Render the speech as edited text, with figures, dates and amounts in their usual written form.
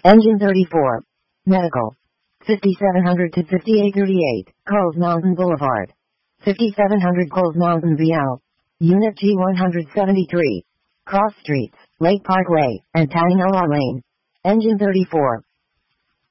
Engine 34. Medical. 5700 to 5838, Coles Mountain Boulevard. 5700 Coles Mountain VL. Unit G173. Cross Streets, Lake Parkway, and Tanganoa Lane. Engine 34.